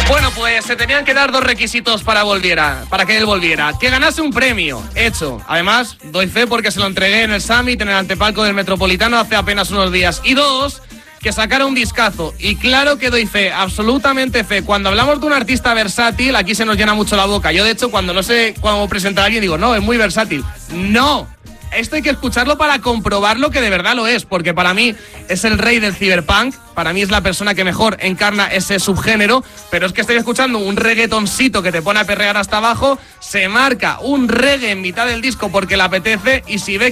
Bueno, pues se tenían que dar dos requisitos para que él volviera. Que ganase un premio, hecho. Además, doy fe porque se lo entregué en el Summit, en el antepalco del Metropolitano hace apenas unos días. Y dos, que sacara un discazo. Y claro que doy fe, absolutamente fe. Cuando hablamos de un artista versátil, aquí se nos llena mucho la boca. Yo, de hecho, cuando no sé cómo presentar a alguien, digo, no, es muy versátil. ¡No! Esto hay que escucharlo para comprobarlo que de verdad lo es, porque para mí es el rey del cyberpunk, para mí es la persona que mejor encarna ese subgénero, pero es que estoy escuchando un reggaetoncito que te pone a perrear hasta abajo, se marca un reggae en mitad del disco porque le apetece y si ve